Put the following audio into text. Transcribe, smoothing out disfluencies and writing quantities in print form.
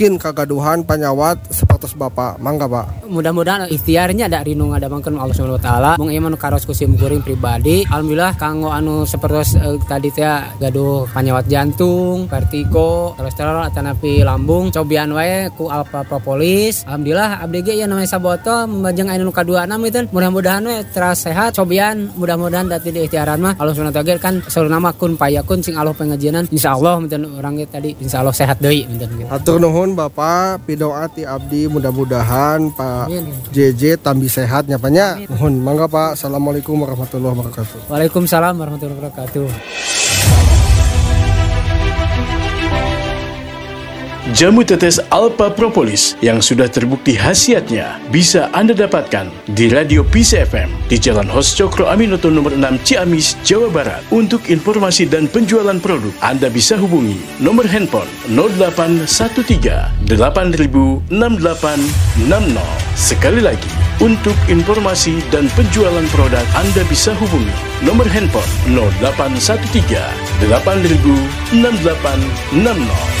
Mungkin kagaduhan panyawat seperti Bapak, mangga Pak. Mudah-mudahan ikhtiarnya ada rinu ngadamangkeun Allah Subhanahu wa taala. Mung ieu mah karos kusim kuring pribadi. Alhamdulillah kanggo anu sapertos tadi teh gaduh panyawat jantung, vertigo, kolesterol atanapi lambung, cobian wae ku Alpha Propolis. Alhamdulillah abdi ge ieu namanya sabotol membajeng anu kaduana meuteun. Mudah-mudahan we teras sehat cobian, mudah-mudahan dati di ikhtiaran mah Allah Subhanahu wa taala kan sauruna mah kun payakun sing Allah pengajianan insyaallah meuteun urang ge tadi insyaallah sehat deui meuteun gitu. Hatur nuhun Bapak, pidoa ti abdi mudah-mudahan Pak JJ tambi sehatnya Paknya. Nuhun, mangga Pak. Assalamualaikum warahmatullahi wabarakatuh. Waalaikumsalam warahmatullahi wabarakatuh. Jamu tetes Alpha Propolis yang sudah terbukti khasiatnya bisa Anda dapatkan di Radio Peace FM di Jalan Hos Cokro Aminoto nomor 6 Ciamis, Jawa Barat. Untuk informasi dan penjualan produk, Anda bisa hubungi nomor handphone 0813 8000 6860. Sekali lagi, untuk informasi dan penjualan produk, Anda bisa hubungi nomor handphone 0813 8000 6860.